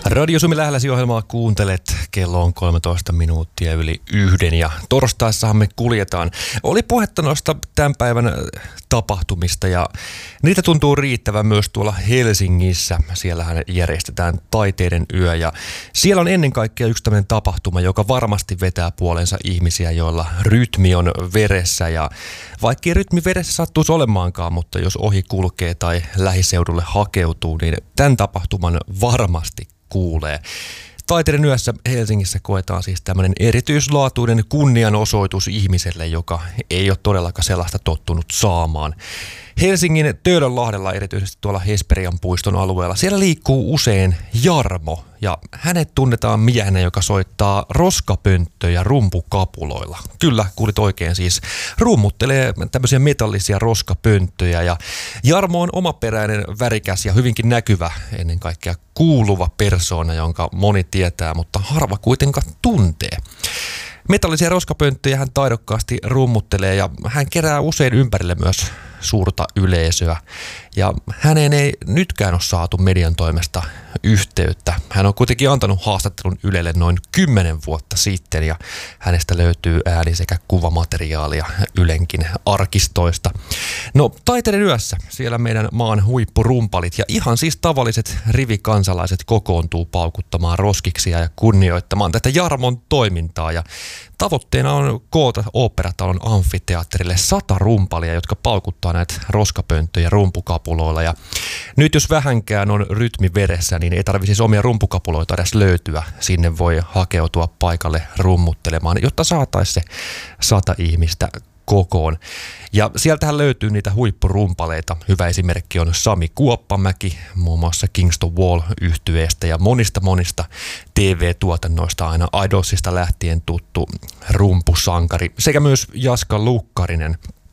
Radio Suomi lähelläsi -ohjelmaa kuuntelet. Kello on 13 minuuttia yli 1 ja torstaissahan me kuljetaan. Oli puhetta noista tämän päivän tapahtumista ja niitä tuntuu riittävän myös tuolla Helsingissä. Siellähän järjestetään taiteiden yö ja siellä on ennen kaikkea yksi tämmöinen tapahtuma, joka varmasti vetää puolensa ihmisiä, joilla rytmi on veressä ja vaikka rytmi veressä sattuisi olemaankaan, mutta jos ohi kulkee tai lähiseudulle hakeutuu, niin tämän tapahtuman varmasti kuulee. Taiteiden yössä Helsingissä koetaan siis tämmöinen erityislaatuinen kunnianosoitus ihmiselle, joka ei ole todellakaan sellaista tottunut saamaan. Helsingin Töölönlahdella, erityisesti tuolla Hesperian puiston alueella, siellä liikkuu usein Jarmo ja hänet tunnetaan miehenä, joka soittaa roskapönttöjä rumpukapuloilla. Kyllä, kuulit oikein, siis rummuttelee tämmöisiä metallisia roskapönttöjä ja Jarmo on omaperäinen, värikäs ja hyvinkin näkyvä, ennen kaikkea kuuluva persoona, jonka moni tietää, mutta harva kuitenkaan tuntee. Metallisia roskapönttöjä hän taidokkaasti rummuttelee ja hän kerää usein ympärille myös suurta yleisöä. Ja häneen ei nytkään ole saatu median toimesta yhteyttä. Hän on kuitenkin antanut haastattelun Ylelle noin 10 vuotta sitten ja hänestä löytyy ääni- sekä kuvamateriaalia Ylenkin arkistoista. No, taiteiden yössä siellä meidän maan huippurumpalit ja ihan siis tavalliset rivikansalaiset kokoontuu paukuttamaan roskiksia ja kunnioittamaan tätä Jarmon toimintaa ja tavoitteena on koota Oopperatalon amfiteatterille 100 rumpalia, jotka paukuttaa näitä roskapönttöjä rumpukapuloilla. Ja nyt jos vähänkään on rytmi veressä, niin ei tarvitse siis omia rumpukapuloita edes löytyä. Sinne voi hakeutua paikalle rummuttelemaan, jotta saataisiin se 100 ihmistä kokoon. Ja sieltähän löytyy niitä huippurumpaleita. Hyvä esimerkki on Sami Kuoppamäki, muun muassa Kingston Wall-yhtyeestä ja monista TV-tuotannoista aina Idolsista lähtien tuttu rumpusankari sekä myös Jaska Lukkarinen.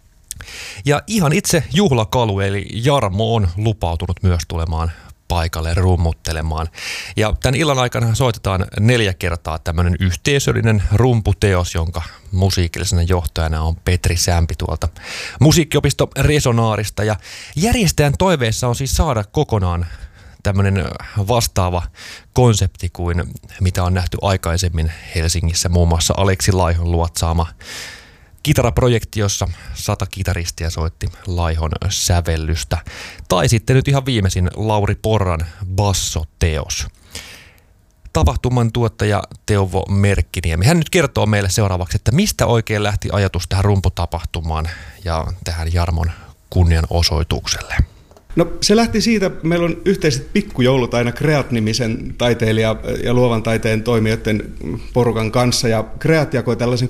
Ja ihan itse juhlakalu eli Jarmo on lupautunut myös tulemaan paikalle rummuttelemaan. Ja tämän illan aikana soitetaan 4 kertaa tämmöinen yhteisöllinen rumputeos, jonka musiikillisena johtajana on Petri Sämpi tuolta musiikkiopisto Resonaarista. Ja järjestäjän toiveessa on siis saada kokonaan tämmöinen vastaava konsepti kuin mitä on nähty aikaisemmin Helsingissä, muun muassa Aleksi Laihon luotsaama kitaraprojekti, jossa 100 kitaristia soitti Laihon sävellystä. Tai sitten nyt ihan viimeisin Lauri Porran bassoteos. Tapahtuman tuottaja Teuvo Merkkiniemi. Hän nyt kertoo meille seuraavaksi, että mistä oikein lähti ajatus tähän rumputapahtumaan ja tähän Jarmon kunnianosoitukselle. No se lähti siitä, meillä on yhteiset pikkujoulut aina Creat-nimisen taiteilija- ja luovan taiteen toimijoiden porukan kanssa, ja Creat jakoi tällaisen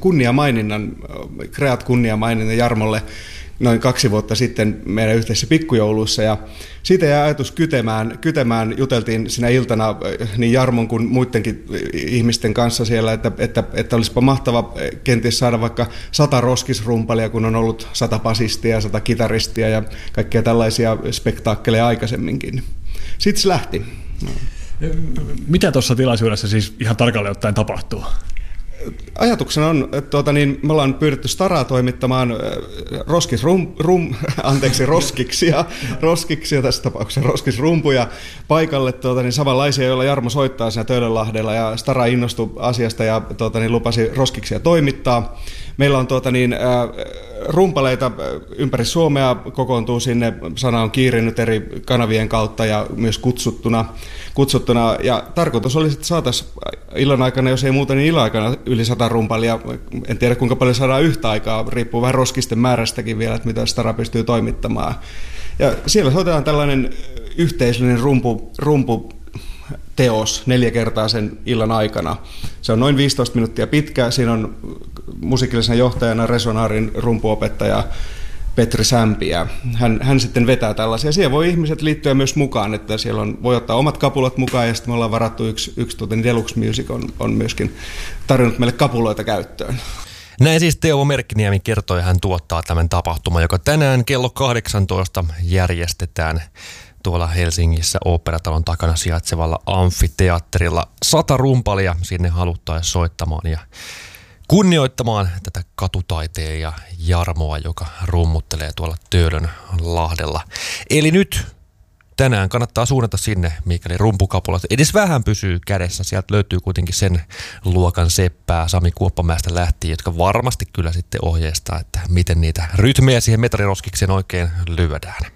Creat-kunniamaininnan Jarmolle noin 2 vuotta sitten meidän yhteisissä pikkujouluissa, ja siitä jäi ajatus kytemään, juteltiin sinä iltana niin Jarmon kuin muidenkin ihmisten kanssa siellä, että olisipa mahtava kenties saada vaikka 100 roskisrumpalia, kun on ollut 100 basistia, 100 kitaristia ja kaikkia tällaisia spektaakkeleja aikaisemminkin. Sitten se lähti. No. Mitä tuossa tilaisuudessa siis ihan tarkalleen ottaen tapahtuu? Ajatuksena on, että me ollaan pyydetty Staraa toimittamaan roskiksia tässä tapauksessa, roskisrumpuja paikalle samanlaisia, joilla Jarmo soittaa siinä Töölönlahdella, ja Stara innostui asiasta ja lupasi roskiksia toimittaa. Meillä on rumpaleita ympäri Suomea, kokoontuu sinne, sana on kiirinyt eri kanavien kautta ja myös kutsuttuna. Ja tarkoitus olisi, että saataisiin illan aikana, jos ei muuta, niin illan aikana yli 100 rumpalia. En tiedä, kuinka paljon saadaan yhtä aikaa, riippuu vähän roskisten määrästäkin vielä, että mitä Stara pystyy toimittamaan. Ja siellä soitetaan tällainen yhteisöllinen rumputeos 4 kertaa sen illan aikana. Se on noin 15 minuuttia pitkä. Siinä on musiikillisena johtajana Resonaarin rumpuopettaja Petri Sämpi, ja hän sitten vetää tällaisia. Siihen voi ihmiset liittyä myös mukaan, että siellä voi ottaa omat kapulat mukaan, ja sitten me ollaan varattu yksi Deluxe Music on myöskin tarjonnut meille kapuloita käyttöön. Näin siis Teuvo Merkkiniemi kertoi, hän tuottaa tämän tapahtuman, joka tänään kello 18 järjestetään tuolla Helsingissä Oopperatalon takana sijaitsevalla amfiteatterilla. 100 rumpalia sinne haluttaisiin soittamaan ja kunnioittamaan tätä katutaiteen ja Jarmoa, joka rummuttelee tuolla Töölönlahdella. Eli nyt tänään kannattaa suunnata sinne, mikäli rumpukapulat edes vähän pysyy kädessä. Sieltä löytyy kuitenkin sen luokan seppää Sami Kuoppamäestä lähtien, jotka varmasti kyllä sitten ohjeistaa, että miten niitä rytmejä siihen metariroskikseen oikein lyödään.